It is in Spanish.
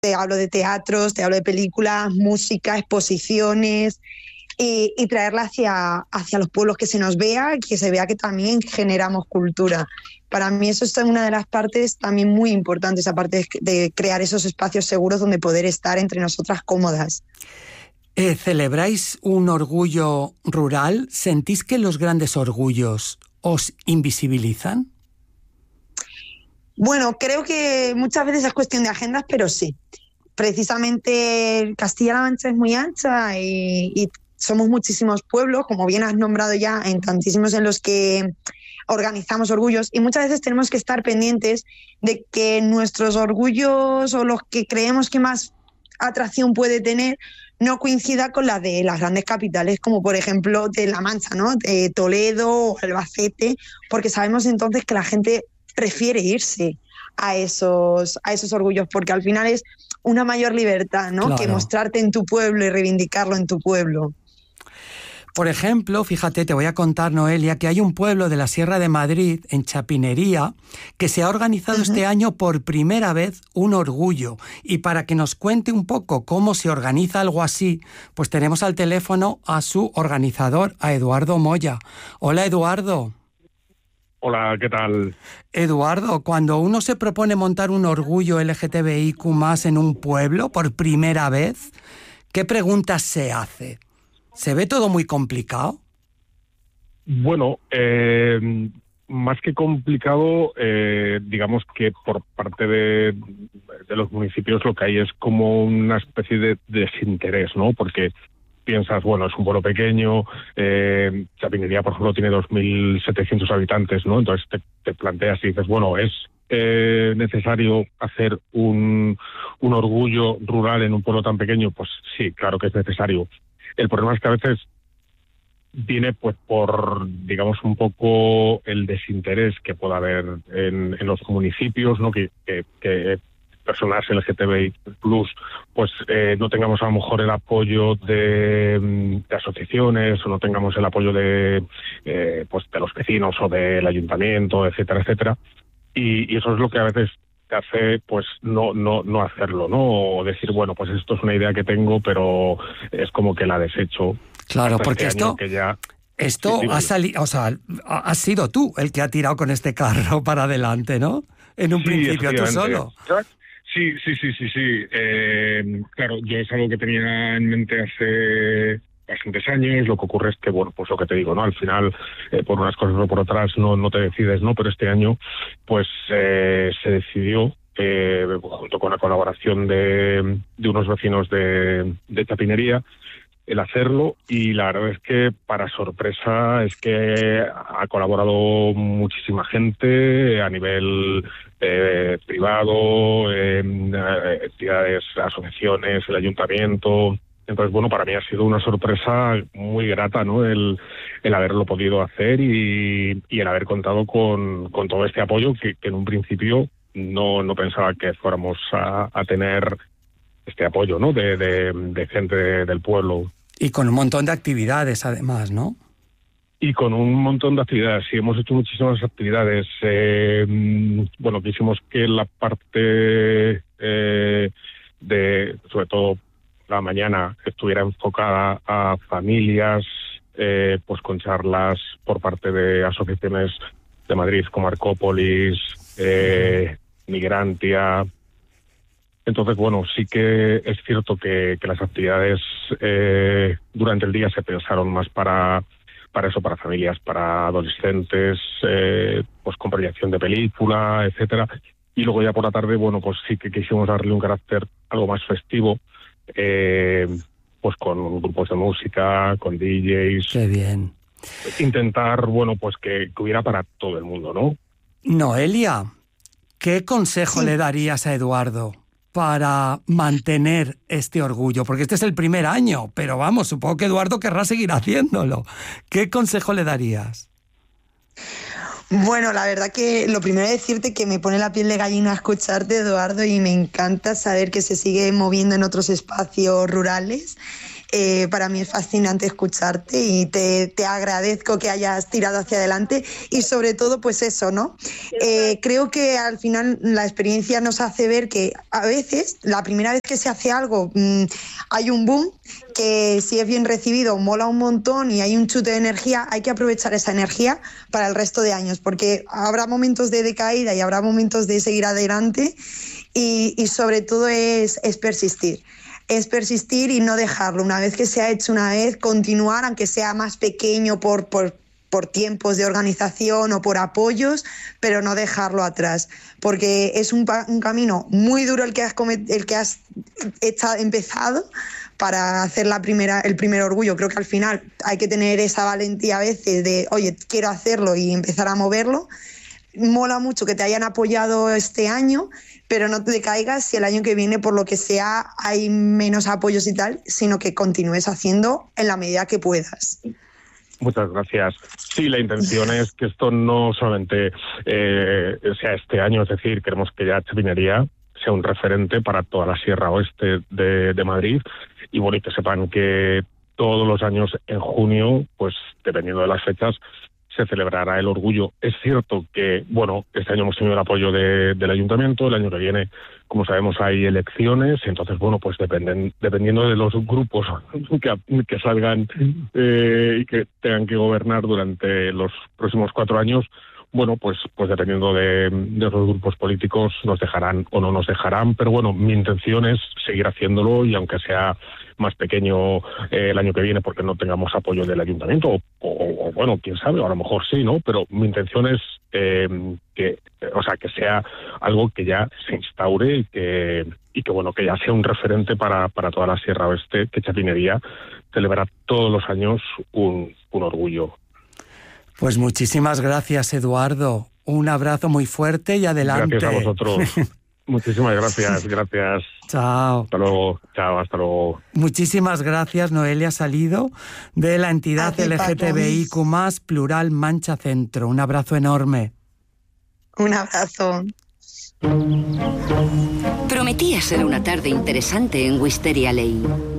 Te hablo de teatros, te hablo de películas, música, exposiciones y traerla hacia los pueblos, que se nos vea, que se vea que también generamos cultura. Para mí eso es una de las partes también muy importantes, aparte de crear esos espacios seguros donde poder estar entre nosotras cómodas. ¿Celebráis un orgullo rural? ¿Sentís que los grandes orgullos os invisibilizan? Bueno, creo que muchas veces es cuestión de agendas, pero sí. Precisamente Castilla-La Mancha es muy ancha y somos muchísimos pueblos, como bien has nombrado ya, en tantísimos en los que organizamos orgullos, y muchas veces tenemos que estar pendientes de que nuestros orgullos o los que creemos que más atracción puede tener no coincida con la de las grandes capitales, como por ejemplo de La Mancha, ¿no? De Toledo o Albacete, porque sabemos entonces que la gente prefiere irse a esos orgullos, porque al final es una mayor libertad, ¿no? Claro. Que mostrarte en tu pueblo y reivindicarlo en tu pueblo. Por ejemplo, fíjate, te voy a contar, Noelia, que hay un pueblo de la Sierra de Madrid, en Chapinería, que se ha organizado este año por primera vez un orgullo. Y para que nos cuente un poco cómo se organiza algo así, pues tenemos al teléfono a su organizador, a Eduardo Moya. Hola, Eduardo. Hola, ¿qué tal? Eduardo, cuando uno se propone montar un orgullo LGTBIQ+ en un pueblo por primera vez, ¿qué preguntas se hace? ¿Se ve todo muy complicado? Bueno, más que complicado, digamos que por parte de los municipios lo que hay es como una especie de desinterés, ¿no? Porque piensas, bueno, es un pueblo pequeño, Chapinería, por ejemplo, tiene 2.700 habitantes, ¿no? Entonces te planteas y dices, bueno, ¿es necesario hacer un orgullo rural en un pueblo tan pequeño? Pues sí, claro que es necesario. El problema es que a veces viene pues por, digamos, un poco el desinterés que pueda haber en los municipios, ¿no? Que personas LGTBI+, pues no tengamos a lo mejor el apoyo de asociaciones, o no tengamos el apoyo de los vecinos o del ayuntamiento, etcétera, etcétera. Y eso es lo que a veces te hace pues no hacerlo, ¿no? O decir, bueno, pues esto es una idea que tengo, pero es como que la desecho. Claro, porque esto Sí, ha salido, o sea, has sido tú el que ha tirado con este carro para adelante, ¿no? En un principio, tú solo. Sí. Claro, yo es algo que tenía en mente hace bastantes años. Lo que ocurre es que, bueno, pues lo que te digo, ¿no? Al final, por unas cosas o por otras, no te decides, ¿no? Pero este año, pues se decidió, junto con la colaboración de unos vecinos de Chapinería, el hacerlo, y la verdad es que, para sorpresa, es que ha colaborado muchísima gente a nivel privado, entidades, asociaciones, el ayuntamiento. Entonces, bueno, para mí ha sido una sorpresa muy grata, ¿no? El haberlo podido hacer y el haber contado con todo este apoyo que en un principio no pensaba que fuéramos a tener este apoyo, ¿no? De gente del pueblo. Y con un montón de actividades, además, ¿no? Y con un montón de actividades, sí, hemos hecho muchísimas actividades. Bueno, quisimos que la parte sobre todo la mañana, estuviera enfocada a familias, pues con charlas por parte de asociaciones de Madrid, como Arcópolis, Migrantia. Entonces, bueno, sí que es cierto que las actividades durante el día se pensaron más para eso, para familias, para adolescentes, pues con proyección de película, etcétera. Y luego ya por la tarde, bueno, pues sí que quisimos darle un carácter algo más festivo, pues con grupos de música, con DJs. Qué bien. Intentar, bueno, pues que hubiera para todo el mundo, ¿no? Noelia, ¿qué consejo le darías a Eduardo para mantener este orgullo? Porque este es el primer año, pero vamos, supongo que Eduardo querrá seguir haciéndolo. ¿Qué consejo le darías? Bueno, la verdad que lo primero es decirte que me pone la piel de gallina escucharte, Eduardo, y me encanta saber que se sigue moviendo en otros espacios rurales. Para mí es fascinante escucharte y te agradezco que hayas tirado hacia adelante y sobre todo pues eso, ¿no? Creo que al final la experiencia nos hace ver que a veces la primera vez que se hace algo hay un boom, que si es bien recibido mola un montón y hay un chute de energía, hay que aprovechar esa energía para el resto de años, porque habrá momentos de decaída y habrá momentos de seguir adelante y sobre todo es persistir. Es persistir y no dejarlo. Una vez que se ha hecho una vez, continuar, aunque sea más pequeño por tiempos de organización o por apoyos, pero no dejarlo atrás. Porque es un camino muy duro el que has empezado para hacer el primer orgullo. Creo que al final hay que tener esa valentía a veces de, oye, quiero hacerlo y empezar a moverlo. Mola mucho que te hayan apoyado este año, pero no te decaigas si el año que viene, por lo que sea, hay menos apoyos y tal, sino que continúes haciendo en la medida que puedas. Muchas gracias. Sí, la intención es que esto no solamente sea este año, es decir, queremos que ya Chapinería sea un referente para toda la Sierra Oeste de Madrid y bueno, y que sepan que todos los años en junio, pues dependiendo de las fechas, se celebrará el orgullo. Es cierto que, bueno, este año hemos tenido el apoyo del ayuntamiento, el año que viene, como sabemos, hay elecciones, entonces, bueno, pues dependiendo de los grupos que salgan y que tengan que gobernar durante los próximos 4 años, bueno, pues dependiendo de los grupos políticos nos dejarán o no nos dejarán, pero bueno, mi intención es seguir haciéndolo y aunque sea más pequeño el año que viene porque no tengamos apoyo del ayuntamiento o bueno, quién sabe, a lo mejor sí, ¿no? Pero mi intención es que sea algo que ya se instaure y que bueno, que ya sea un referente para toda la Sierra Oeste, que Chapinería celebra todos los años un orgullo. Pues muchísimas gracias, Eduardo. Un abrazo muy fuerte y adelante. Gracias a vosotros. Muchísimas gracias. Chao. Hasta luego. Chao, hasta luego. Muchísimas gracias, Noelia Salido, de la entidad LGTBIQ+, Plural Mancha Centro. Un abrazo enorme. Un abrazo. Prometía ser una tarde interesante en Wisteria Lane.